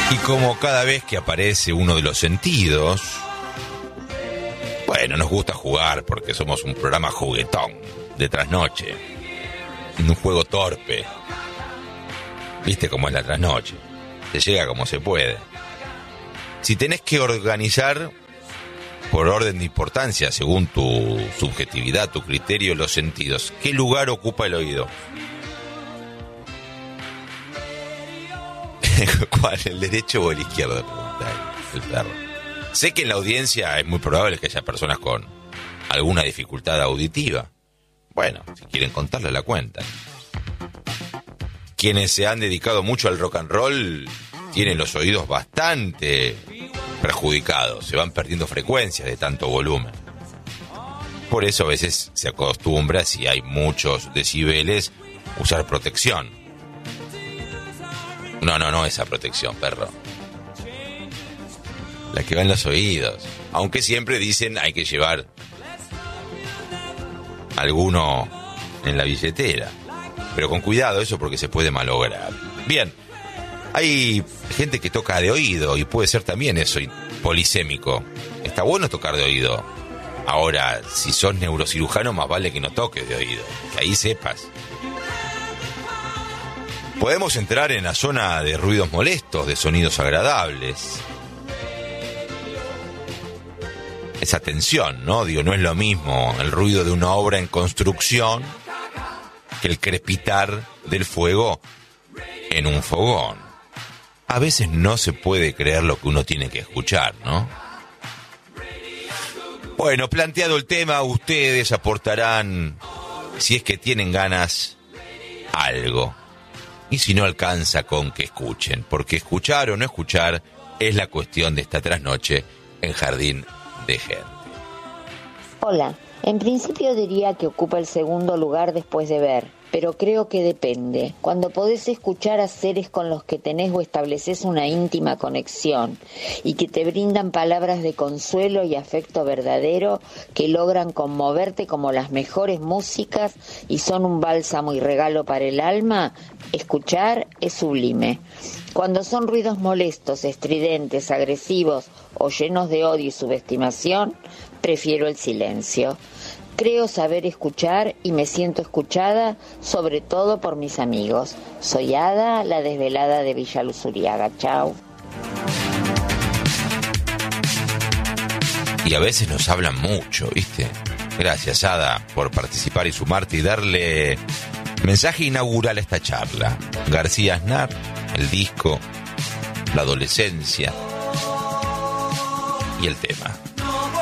Y como cada vez que aparece uno de los sentidos, bueno, nos gusta jugar porque somos un programa juguetón de trasnoche, un juego torpe. ¿Viste cómo es la trasnoche? Se llega como se puede. Si tenés que organizar por orden de importancia, según tu subjetividad, tu criterio, los sentidos, ¿qué lugar ocupa el oído? ¿Cuál? ¿El derecho o el izquierdo? Pregunta el perro. Sé que en la audiencia es muy probable que haya personas con alguna dificultad auditiva. Bueno, si quieren contarla, la cuentan. Quienes se han dedicado mucho al rock and roll tienen los oídos bastante perjudicados. Se van perdiendo frecuencias de tanto volumen. Por eso a veces se acostumbra, si hay muchos decibeles, usar protección. No, esa protección, perro. La que va en los oídos. Aunque siempre dicen hay que llevar alguno en la billetera. Pero con cuidado eso porque se puede malograr. Bien, hay gente que toca de oído y puede ser también eso polisémico. Está bueno tocar de oído. Ahora, si sos neurocirujano, más vale que no toques de oído. Que ahí sepas. Podemos entrar en la zona de ruidos molestos, de sonidos agradables. Esa tensión, ¿no? Digo, no es lo mismo el ruido de una obra en construcción que el crepitar del fuego en un fogón. A veces no se puede creer lo que uno tiene que escuchar, ¿no? Bueno, planteado el tema, ustedes aportarán, si es que tienen ganas, algo. Y si no alcanza con que escuchen, porque escuchar o no escuchar es la cuestión de esta trasnoche en Jardín de Gente. Hola, en principio diría que ocupa el segundo lugar después de ver, pero creo que depende. Cuando podés escuchar a seres con los que tenés o estableces una íntima conexión y que te brindan palabras de consuelo y afecto verdadero que logran conmoverte como las mejores músicas y son un bálsamo y regalo para el alma, escuchar es sublime. Cuando son ruidos molestos, estridentes, agresivos o llenos de odio y subestimación, prefiero el silencio. Creo saber escuchar y me siento escuchada, sobre todo por mis amigos. Soy Ada, la desvelada de Villa Luzuriaga. Chao. Y a veces nos hablan mucho, ¿viste? Gracias, Ada, por participar y sumarte y darle mensaje inaugural a esta charla. García Aznar, el disco, la adolescencia y el tema.